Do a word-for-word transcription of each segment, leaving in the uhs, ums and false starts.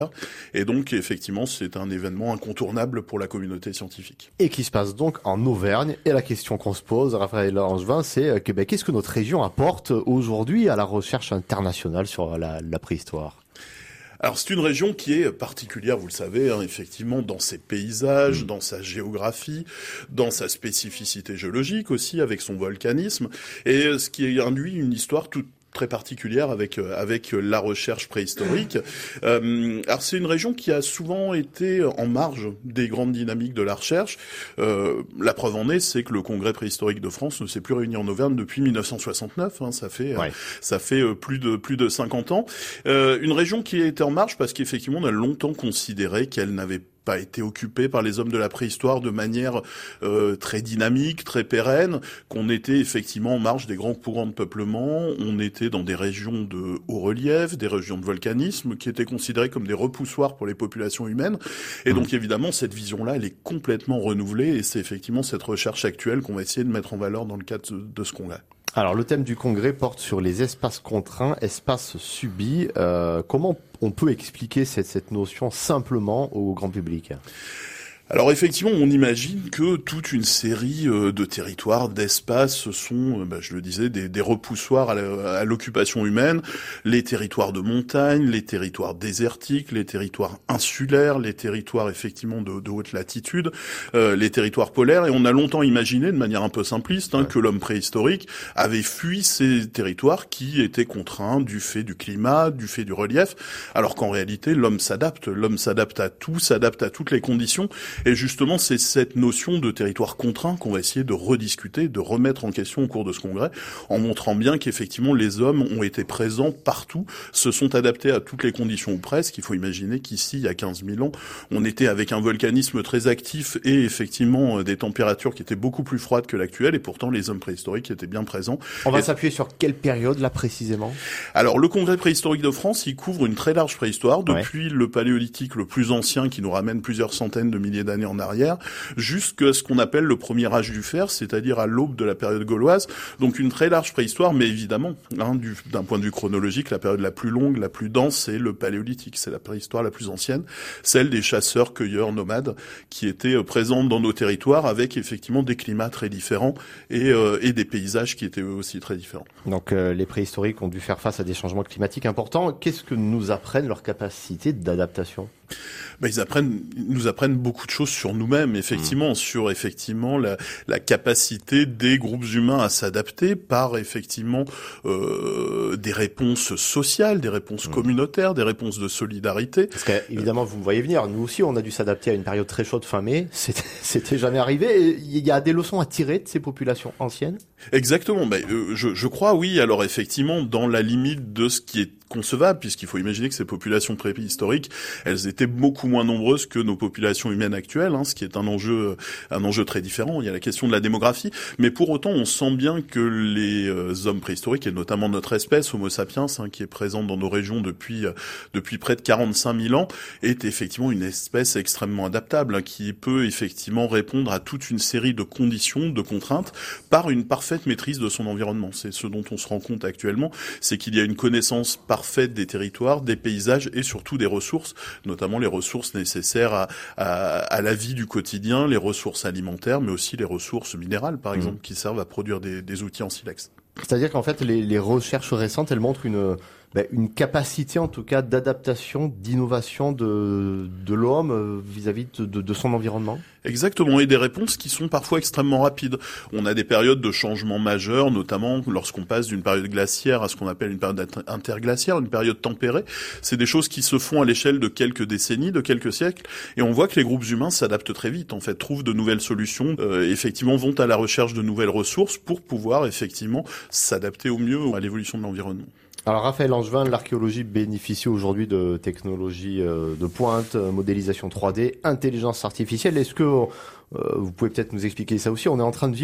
Et donc, effectivement, c'est un événement incontournable pour la communauté scientifique. Et qui se passe donc en Auvergne. Et la question qu'on se pose, Raphaël Langevin, c'est que, ben, qu'est-ce que notre région apporte aujourd'hui à la recherche internationale sur la, la préhistoire ? Alors c'est une région qui est particulière, vous le savez, hein, effectivement, dans ses paysages, mmh. dans sa géographie, dans sa spécificité géologique aussi, avec son volcanisme, et ce qui induit une histoire toute très particulière avec euh, avec la recherche préhistorique. Euh, alors c'est une région qui a souvent été en marge des grandes dynamiques de la recherche. Euh, la preuve en est, c'est que le Congrès préhistorique de France ne s'est plus réuni en Auvergne depuis mille neuf cent soixante-neuf. Hein, ça fait ouais. euh, ça fait euh, plus de plus de cinquante ans. Euh, une région qui a été en marge parce qu'effectivement on a longtemps considéré qu'elle n'avait pas été occupé par les hommes de la préhistoire de manière euh, très dynamique, très pérenne, qu'on était effectivement en marge des grands courants de peuplement, on était dans des régions de haut relief, des régions de volcanisme, qui étaient considérées comme des repoussoirs pour les populations humaines. Et donc évidemment, cette vision-là, elle est complètement renouvelée, et c'est effectivement cette recherche actuelle qu'on va essayer de mettre en valeur dans le cadre de ce qu'on a. Alors, le thème du congrès porte sur les espaces contraints, espaces subis. Euh, comment on peut expliquer cette, cette notion simplement au grand public ? Alors effectivement, on imagine que toute une série de territoires, d'espaces sont, bah, je le disais, des, des repoussoirs à, la, à l'occupation humaine, les territoires de montagne, les territoires désertiques, les territoires insulaires, les territoires effectivement de, de haute latitude, euh, les territoires polaires, et on a longtemps imaginé, de manière un peu simpliste, hein, ouais. que l'homme préhistorique avait fui ces territoires qui étaient contraints du fait du climat, du fait du relief, alors qu'en réalité, l'homme s'adapte, l'homme s'adapte à tout, s'adapte à toutes les conditions. Et justement, c'est cette notion de territoire contraint qu'on va essayer de rediscuter, de remettre en question au cours de ce congrès, en montrant bien qu'effectivement les hommes ont été présents partout, se sont adaptés à toutes les conditions ou presque. Il faut imaginer qu'ici, il y a quinze mille ans, on était avec un volcanisme très actif et effectivement des températures qui étaient beaucoup plus froides que l'actuelle, et pourtant les hommes préhistoriques étaient bien présents. On va et... s'appuyer sur quelle période là précisément ? Alors le congrès préhistorique de France, il couvre une très large préhistoire, depuis ouais. le paléolithique le plus ancien qui nous ramène plusieurs centaines de milliers d'années en arrière, jusqu'à ce qu'on appelle le premier âge du fer, c'est-à-dire à l'aube de la période gauloise. Donc une très large préhistoire, mais évidemment, hein, du, d'un point de vue chronologique, la période la plus longue, la plus dense, c'est le paléolithique. C'est la préhistoire la plus ancienne, celle des chasseurs, cueilleurs, nomades, qui étaient euh, présents dans nos territoires, avec effectivement des climats très différents et, euh, et des paysages qui étaient eux aussi très différents. Donc euh, les préhistoriques ont dû faire face à des changements climatiques importants. Qu'est-ce que nous apprennent leurs capacités d'adaptation ? Ben, ils apprennent, ils nous apprennent beaucoup de choses sur nous-mêmes, effectivement, mmh. sur effectivement la, la capacité des groupes humains à s'adapter par effectivement euh, des réponses sociales, des réponses mmh. communautaires, des réponses de solidarité. Parce que évidemment, vous me voyez venir. Nous aussi, on a dû s'adapter à une période très chaude fin mai. C'était, c'était jamais arrivé. Et il y a des leçons à tirer de ces populations anciennes. Exactement. Ben, euh, je, je crois, oui. Alors effectivement, dans la limite de ce qui est concevable, puisqu'il faut imaginer que ces populations préhistoriques, elles étaient beaucoup moins nombreuses que nos populations humaines actuelles, hein, ce qui est un enjeu, un enjeu très différent. Il y a la question de la démographie, mais pour autant, on sent bien que les euh, hommes préhistoriques, et notamment notre espèce, Homo sapiens, hein, qui est présente dans nos régions depuis euh, depuis près de quarante-cinq mille ans, est effectivement une espèce extrêmement adaptable, hein, qui peut effectivement répondre à toute une série de conditions, de contraintes, par une parfaite maîtrise de son environnement. C'est ce dont on se rend compte actuellement, c'est qu'il y a une connaissance parfaite des territoires, des paysages et surtout des ressources, notamment les ressources nécessaires à, à, à la vie du quotidien, les ressources alimentaires, mais aussi les ressources minérales, par exemple, mmh. qui servent à produire des, des outils en silex. C'est-à-dire qu'en fait, les, les recherches récentes, elles montrent une, ben, une capacité, en tout cas, d'adaptation, d'innovation de, de l'homme vis-à-vis de, de, de son environnement. Exactement, et des réponses qui sont parfois extrêmement rapides. On a des périodes de changement majeurs, notamment lorsqu'on passe d'une période glaciaire à ce qu'on appelle une période interglaciaire, une période tempérée. C'est des choses qui se font à l'échelle de quelques décennies, de quelques siècles, et on voit que les groupes humains s'adaptent très vite, en fait, trouvent de nouvelles solutions, euh, effectivement vont à la recherche de nouvelles ressources pour pouvoir effectivement s'adapter au mieux à l'évolution de l'environnement. Alors Raphaël Langevin, l'archéologie bénéficie aujourd'hui de technologies de pointe, modélisation trois D, intelligence artificielle. Est-ce que euh, vous pouvez peut-être nous expliquer ça aussi ? On est en train de vivre une,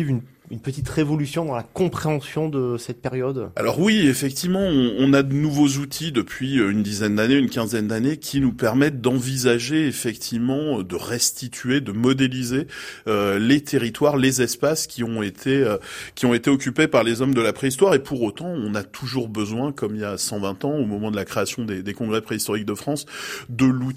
une petite révolution dans la compréhension de cette période? Alors oui, effectivement, on, on a de nouveaux outils depuis une dizaine d'années, une quinzaine d'années, qui nous permettent d'envisager effectivement, de restituer, de modéliser euh, les territoires, les espaces qui ont été euh, qui ont été occupés par les hommes de la préhistoire. Et pour autant, on a toujours besoin, comme il y a cent vingt ans, au moment de la création des, des congrès préhistoriques de France, de l'outil